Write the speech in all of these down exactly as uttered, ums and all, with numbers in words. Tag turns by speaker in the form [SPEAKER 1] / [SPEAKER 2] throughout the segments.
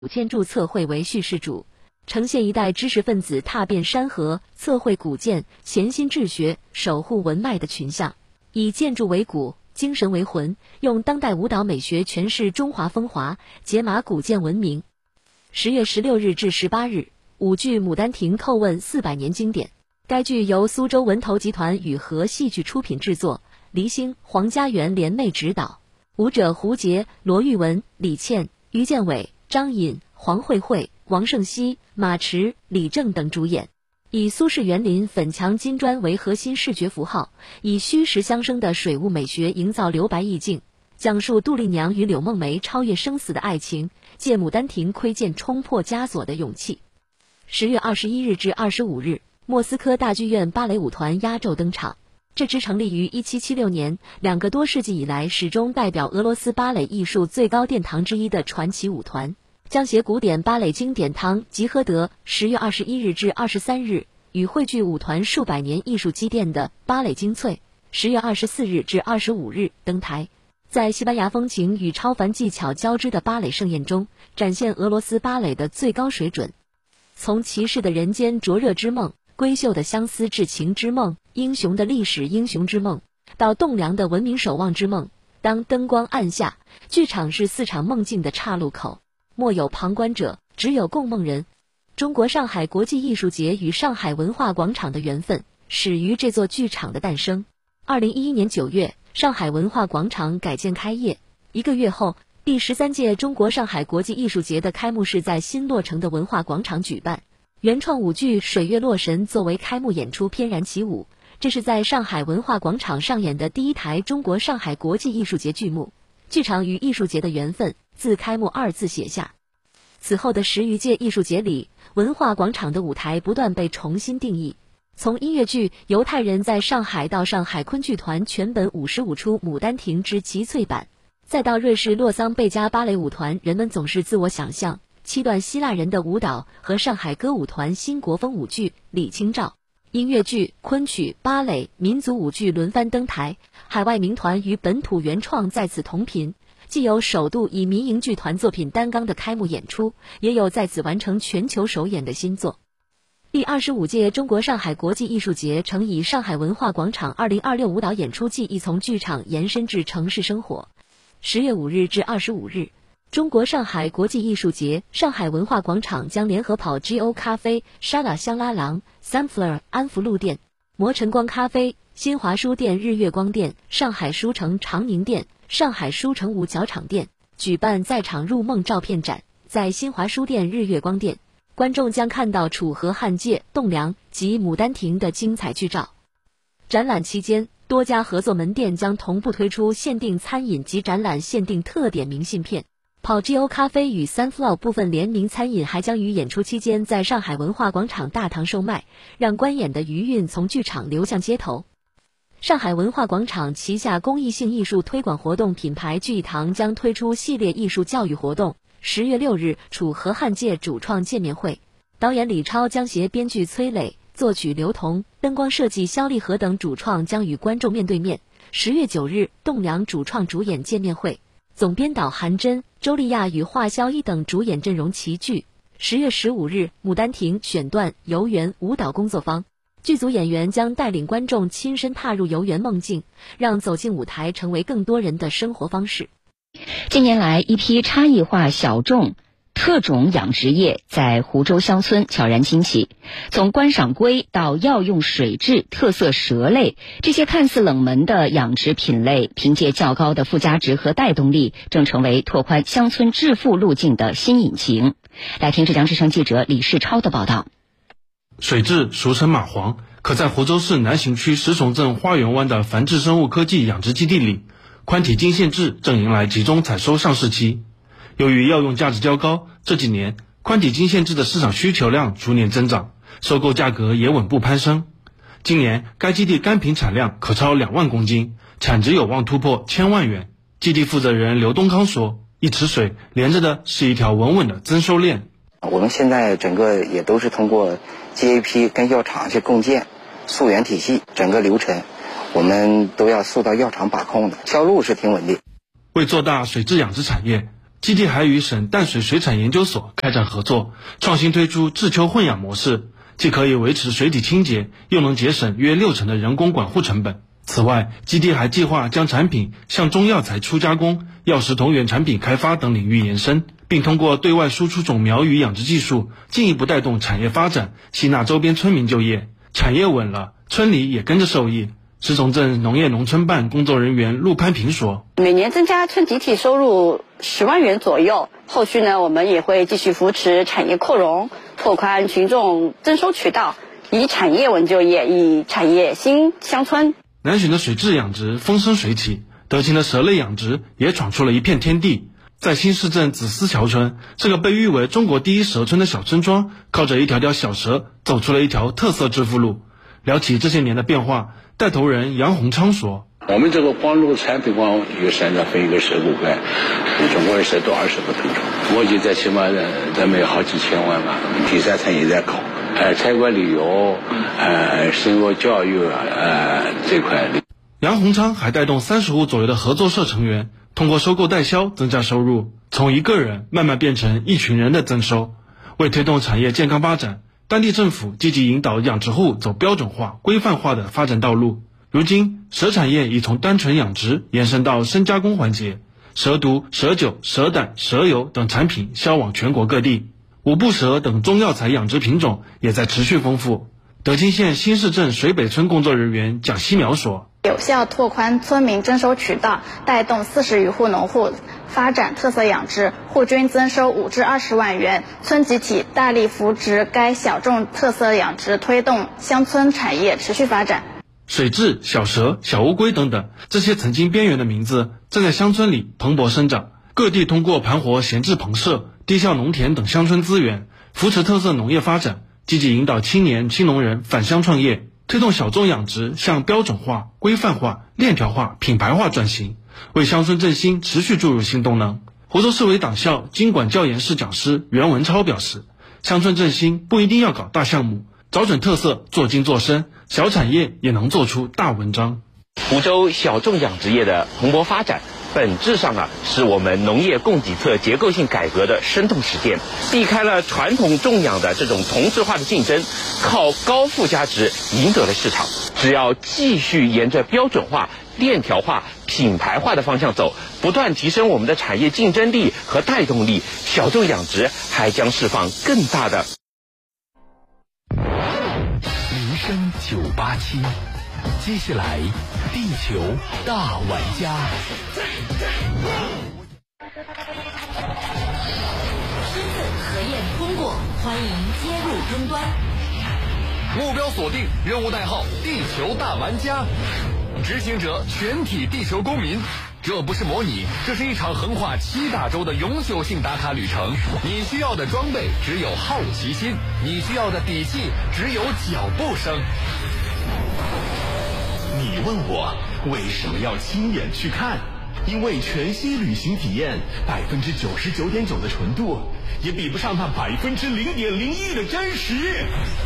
[SPEAKER 1] 古建筑测绘为叙事主，呈现一代知识分子踏遍山河，测绘古建，潜心治学，守护文脉的群像，以建筑为骨，精神为魂，用当代舞蹈美学诠释中华风华，解码古建文明。十月十六日至十八日，舞剧《牡丹亭》叩问四百年经典。该剧由苏州文投集团与和戏剧出品制作，黎星、黄家园联袂指导，舞者胡洁、罗玉文、李倩、于建伟、张颖、黄慧慧、王胜熙、马驰、李正等主演，以苏式园林粉墙金砖为核心视觉符号，以虚实相生的水雾美学营造留白意境，讲述杜丽娘与柳梦梅超越生死的爱情，借牡丹亭窥见冲破枷锁的勇气。十月二十一日至二十五日，莫斯科大剧院芭蕾舞团压轴登场。这支成立于一七七六年，两个多世纪以来始终代表俄罗斯芭蕾艺术最高殿堂之一的传奇舞团，将携古典芭蕾经典汤吉诃德十月二十一日至二十三日与汇聚舞团数百年艺术积淀的芭蕾精粹十月二十四日至二十五日登台，在西班牙风情与超凡技巧交织的芭蕾盛宴中，展现俄罗斯芭蕾的最高水准。从骑士的人间灼热之梦，闺秀的相思至情之梦，英雄的历史英雄之梦，到栋梁的文明守望之梦，当灯光暗下，剧场是四场梦境的岔路口，莫有旁观者，只有共梦人。中国上海国际艺术节与上海文化广场的缘分始于这座剧场的诞生。二零一一年九月，上海文化广场改建开业，一个月后，第十三届中国上海国际艺术节的开幕式在新落成的文化广场举办。原创舞剧《水月洛神》作为开幕演出翩然起舞，这是在上海文化广场上演的第一台中国上海国际艺术节剧目。剧场与艺术节的缘分自开幕二字写下。此后的十余届艺术节里，文化广场的舞台不断被重新定义。从音乐剧《犹太人在上海》到上海昆剧团全本五十五出《牡丹亭》之集萃版，再到瑞士洛桑贝加芭蕾舞团人们总是自我想象七段希腊人的舞蹈和上海歌舞团新国风舞剧《李清照》，音乐剧、昆曲、芭蕾、民族舞剧轮番登台，海外名团与本土原创在此同频，既有首度以民营剧团作品担纲的开幕演出，也有在此完成全球首演的新作。第二十五届中国上海国际艺术节曾以上海文化广场二零二六舞蹈演出季亦从剧场延伸至城市生活。十月五日至二十五日，中国上海国际艺术节上海文化广场将联合跑 G O 咖啡、沙拉香拉郎、Sunflower 安福路店、磨晨光咖啡、新华书店日月光店、上海书城长宁店、上海书城五角场店举办在场入梦照片展。在新华书店日月光店，观众将看到楚河汉界、栋梁及牡丹亭的精彩剧照。展览期间，多家合作门店将同步推出限定餐饮及展览限定特点明信片。跑 G O 咖啡与 Sunflower 部分联名餐饮还将于演出期间在上海文化广场大堂售卖，让观演的余韵从剧场流向街头。上海文化广场旗下公益性艺术推广活动品牌聚义堂将推出系列艺术教育活动。十月六日，楚河汉界主创见面会，导演李超将携编剧崔磊、作曲刘同、灯光设计肖立和等主创将与观众面对面。十月九日，栋梁主创主演见面会，总编导韩真、周丽亚与华萧一等主演阵容齐聚。十月十五日，牡丹亭选段游园舞蹈工作坊，剧组演员将带领观众亲身踏入游园梦境，让走进舞台成为更多人的生活方式。
[SPEAKER 2] 近年来，一批差异化小众特种养殖业在湖州乡村悄然兴起，从观赏龟到药用水质、特色蛇类，这些看似冷门的养殖品类，凭借较高的附加值和带动力，正成为拓宽乡村致富路径的新引擎。来听浙江之声记者李世超的报道。
[SPEAKER 3] 水蛭俗称蚂蟥，可在湖州市南行区石崇镇花园湾的繁殖生物科技养殖基地里，宽体金线蛭正迎来集中采收上市期。由于药用价值较高，这几年宽体金线蛭的市场需求量逐年增长，收购价格也稳步攀升。今年该基地干品产量可超两万公斤，产值有望突破千万元。基地负责人刘东康说，一池水连着的是一条稳稳的增收链。
[SPEAKER 4] 我们现在整个也都是通过 G A P 跟药厂去共建溯源体系，整个流程我们都要溯到药厂把控的，销路是挺稳定。
[SPEAKER 3] 为做大水质养殖产业， 基地还与省淡水水产研究所开展合作，创新推出制楸混养模式，既可以维持水体清洁，又能节省约六成的人工管护成本。此外，基地还计划将产品向中药材初加工、药食同源产品开发等领域延伸，并通过对外输出种苗与养殖技术，进一步带动产业发展，吸纳周边村民就业。产业稳了，村里也跟着受益。石崇镇农业农村办工作人员陆攀平说，
[SPEAKER 5] 每年增加村集体收入十万元左右，后续呢，我们也会继续扶持产业扩容，拓宽群众增收渠道，以产业稳就业，以产业兴乡村。
[SPEAKER 3] 南浔的水质养殖风生水起，德勤的蛇类养殖也闯出了一片天地。在新市镇子思桥村，这个被誉为中国第一蛇村的小村庄，靠着一条条小蛇走出了一条特色致富路。聊起这些年的变化，带头人杨洪昌说，
[SPEAKER 6] 我们这个光路产品光一个山上分一个蛇骨块，总共是多二十个品种，估计在起码咱们有好几千万吧。第三层也在搞，呃，参观旅游，呃，生活教育，呃，这块。
[SPEAKER 3] 杨洪昌还带动三十户左右的合作社成员，通过收购代销增加收入，从一个人慢慢变成一群人的增收。为推动产业健康发展，当地政府积极引导养殖户走标准化、规范化的发展道路。如今，蛇产业已从单纯养殖延伸到深加工环节，蛇毒、蛇酒、蛇胆、蛇油等产品销往全国各地。五步蛇等中药材养殖品种也在持续丰富。德清县新市镇水北村工作人员蒋希苗说，
[SPEAKER 7] 有效拓宽村民征收渠道，带动四十余户农户发展特色养殖，户均增收五至二十万元。村集体大力扶植该小众特色养殖，推动乡村产业持续发展。
[SPEAKER 3] 水蛭、小蛇、小乌龟等等，这些曾经边缘的名字，正在乡村里蓬勃生长。各地通过盘活闲置棚舍、低效农田等乡村资源，扶持特色农业发展，积极引导青年青农人返乡创业，推动小众养殖向标准化、规范化、链条化、品牌化转型，为乡村振兴持续注入新动能。湖州市委党校经管教研室讲师袁文超表示，乡村振兴不一定要搞大项目，找准特色，做精做深，小产业也能做出大文章。
[SPEAKER 8] 湖州小众养殖业的蓬勃发展，本质上啊是我们农业供给侧结构性改革的生动实践，避开了传统种养的这种同质化的竞争，靠高附加值赢得了市场。只要继续沿着标准化、链条化、品牌化的方向走，不断提升我们的产业竞争力和带动力，小众养殖还将释放更大的。
[SPEAKER 9] 民生九八七，接下来地球大玩家。
[SPEAKER 1] 身份核验通过，欢迎接入终端。
[SPEAKER 9] 目标锁定，任务代号地球大玩家，执行者全体地球公民。这不是模拟，这是一场横跨七大洲的永久性打卡旅程。你需要的装备只有好奇心，你需要的底气只有脚步声。你问我为什么要亲眼去看？因为全息旅行体验百分之九十九点九的纯度，也比不上那百分之零点零一的真实。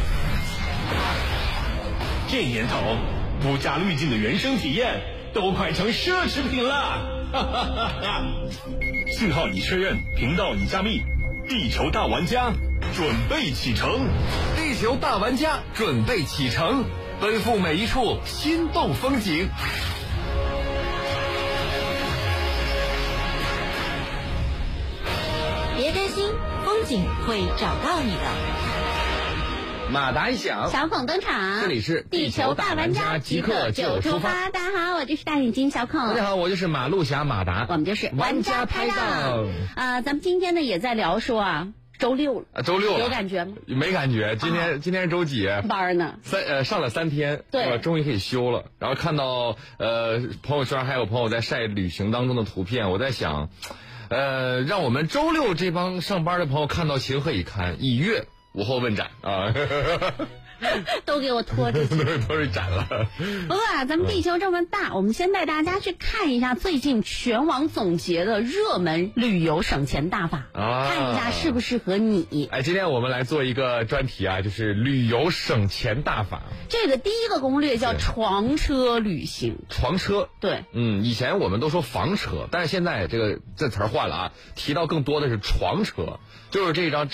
[SPEAKER 9] 这年头，不加滤镜的原生体验都快成奢侈品了。哈哈哈哈！信号已确认，频道已加密，地球大玩家准备启程。地球大玩家准备启程，奔赴每一处心动风景。
[SPEAKER 1] 别担心，风景会找到你的。
[SPEAKER 10] 马达一响，
[SPEAKER 11] 小孔登场，
[SPEAKER 10] 这里是
[SPEAKER 11] 地球大玩家，即刻就出发。大家好，我就是大眼睛小孔。
[SPEAKER 10] 大家好，我就是马路侠马达。
[SPEAKER 11] 我们就是玩家拍档啊、呃！咱们今天呢也在聊说啊，周六了，
[SPEAKER 10] 啊、周六了
[SPEAKER 11] 有感觉吗？
[SPEAKER 10] 没感觉，今天、啊、今天是周几？
[SPEAKER 11] 班呢？
[SPEAKER 10] 三呃上了三天，
[SPEAKER 11] 对，
[SPEAKER 10] 终于可以休了。然后看到呃朋友圈还有朋友在晒旅行当中的图片，我在想，呃让我们周六这帮上班的朋友看到情何以堪？以月午后问斩啊。
[SPEAKER 11] 都给我拖着去，
[SPEAKER 10] 都是拖着斩了。
[SPEAKER 11] 不过啊，咱们地球这么大，我们先带大家去看一下最近全网总结的热门旅游省钱大法，啊、看一下适不适合你。
[SPEAKER 10] 哎，今天我们来做一个专题啊，就是旅游省钱大法。
[SPEAKER 11] 这个第一个攻略叫床车旅行。
[SPEAKER 10] 床车，
[SPEAKER 11] 对，
[SPEAKER 10] 嗯，以前我们都说房车，但是现在这个这词儿换了啊，提到更多的是床车，就是这张。